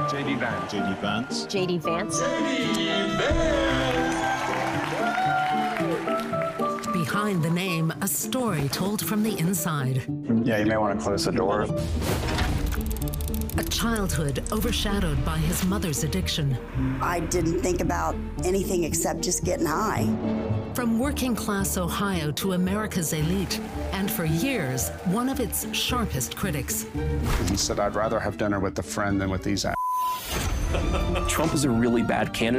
J.D. Vance. J.D. Vance. J.D. Vance. Behind the name, a story told from the inside. Yeah, you may want to close the door. A childhood overshadowed by his mother's addiction. I didn't think about anything except just getting high. From working class Ohio to America's elite, and for years, one of its sharpest critics. He said, I'd rather have dinner with a friend than with these Trump is a really bad candidate.